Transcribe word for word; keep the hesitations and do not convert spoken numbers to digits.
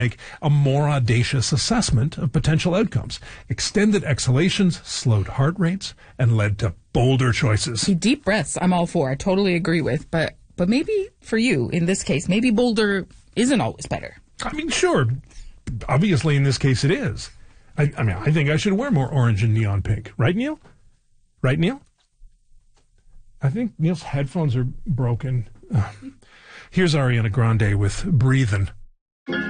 make a more audacious assessment of potential outcomes. Extended exhalations slowed heart rates and led to bolder choices. See, deep breaths, I'm all for. I totally agree with. But but maybe for you, in this case, maybe bolder isn't always better. I mean, sure. Obviously, in this case, it is. I, I mean, I think I should wear more orange and neon pink. Right, Neil? Right, Neil? I think Neil's headphones are broken. Uh, here's Ariana Grande with Breathin'.